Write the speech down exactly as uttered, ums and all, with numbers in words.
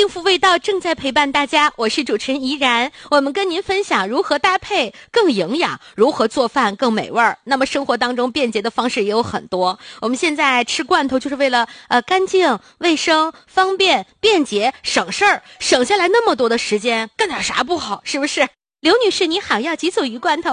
幸福味道正在陪伴大家，我是主持人怡然。我们跟您分享如何搭配更营养，如何做饭更美味儿。那么生活当中便捷的方式也有很多。我们现在吃罐头就是为了呃干净、卫生、方便、便捷、省事儿，省下来那么多的时间，干点啥不好？是不是？刘女士你好，要几组鱼罐头？